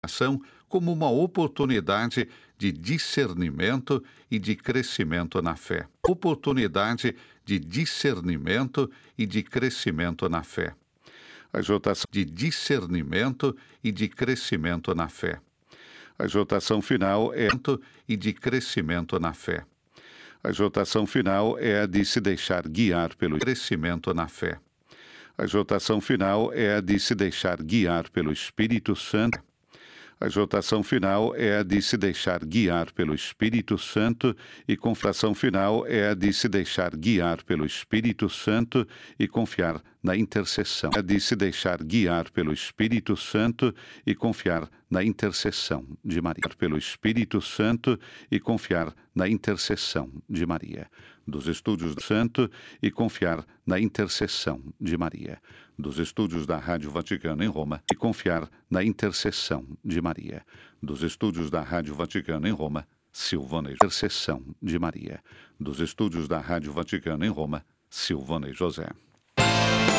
ação como uma oportunidade de discernimento e de crescimento na fé. Oportunidade de discernimento e de crescimento na fé. A exortação de discernimento e de crescimento na fé. A exortação final é e de crescimento na fé. A exortação final é a de se deixar guiar pelo crescimento na fé. A exortação final é a de se deixar guiar pelo Espírito Santo. A exortação final é a de se deixar guiar pelo Espírito Santo e confração final é a de se deixar guiar pelo Espírito Santo e confiar na intercessão. É a de se deixar guiar pelo Espírito Santo e confiar na intercessão de Maria. Pelo Espírito Santo e confiar na intercessão de Maria. Dos estúdios do Santo e confiar na intercessão de Maria. Dos estúdios da Rádio Vaticano em Roma e confiar na intercessão de Maria. Dos estúdios da Rádio Vaticano em Roma, Silvana e intercessão de Maria. Dos estúdios da Rádio Vaticano em Roma, Silvana e José.